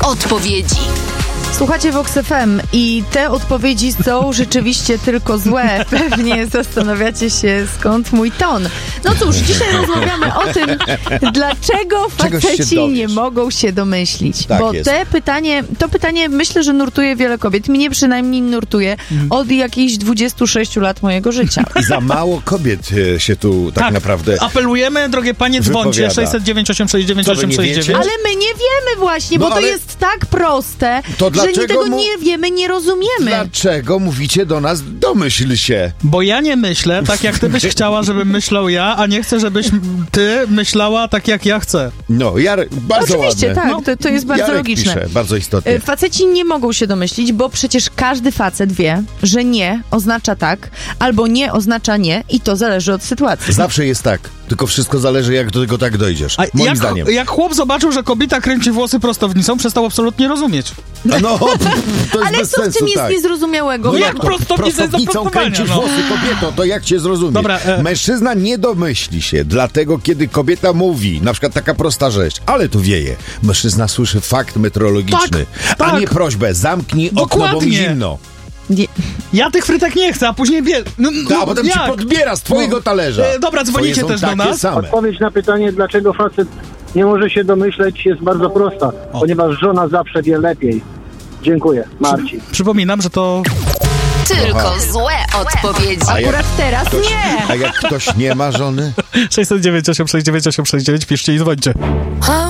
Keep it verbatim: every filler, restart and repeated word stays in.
odpowiedzi. Słuchacie Vox F M i te odpowiedzi są rzeczywiście tylko złe. Pewnie zastanawiacie się, skąd mój ton. No cóż, dzisiaj rozmawiamy o tym, dlaczego faceci nie mogą się domyślić. Tak Bo jest. te pytanie, to pytanie myślę, że nurtuje wiele kobiet. Mnie przynajmniej nurtuje od jakichś dwudziestu sześciu lat mojego życia. I za mało kobiet e, się tu tak, Tak, naprawdę... apelujemy, drogie panie, dzwońcie wypowiada. sześćset dziewięć osiem sześć dziewięć Co, wy osiem nie sześć wiecie? dziewięć. Ale my nie wiemy właśnie, No bo to ale- jest tak proste, To że dlaczego nie tego mu- nie wiemy, nie rozumiemy. Dlaczego mówicie do nas, domyśl się? Bo ja nie myślę tak, jak ty byś chciała, żebym myślał ja, a nie chcę, żebyś ty myślała tak, jak ja chcę. No, Jarek, bardzo Oczywiście, ładne. tak, No, to, to jest bardzo Jarek logiczne. pisze, bardzo istotnie. E, Faceci nie mogą się domyślić, bo przecież każdy facet wie, że nie oznacza tak, albo nie oznacza nie i to zależy od sytuacji. Zawsze jest tak, tylko wszystko zależy, jak do tego tak dojdziesz. A Moim jak, zdaniem. jak chłop zobaczył, że kobieta kręci włosy prostownicą, przestał absolutnie rozumieć. A no, to jest Ale bez co w sensu, tym jest tak. niezrozumiałego? No No jak to prostownica jest prostownicą zaprostowania, kręcisz no. włosy, kobieto, to jak cię zrozumieć? Dobra, e- Mężczyzna nie domyśli się, dlatego kiedy kobieta mówi, na przykład taka prosta rzecz, ale tu wieje, mężczyzna słyszy fakt meteorologiczny, Tak, a tak. nie prośbę, zamknij okno, bo mi Dokładnie. zimno. Nie. Ja tych frytek nie chcę, a później bie... No, no, Ta, a potem ci jak? podbiera z twojego No. talerza. E, dobra, dzwonicie Twoje są też do takie nas. Same. Odpowiedź na pytanie, dlaczego facet nie może się domyśleć, jest bardzo prosta. Ponieważ żona zawsze wie lepiej. Dziękuję. Marcin. Przypominam, że to... Tylko złe odpowiedzi. A jak Akurat teraz ktoś, nie. A jak ktoś nie ma żony? sześćset dziewięć osiem sześć dziewięć osiem sześć dziewięć, piszcie i dzwońcie.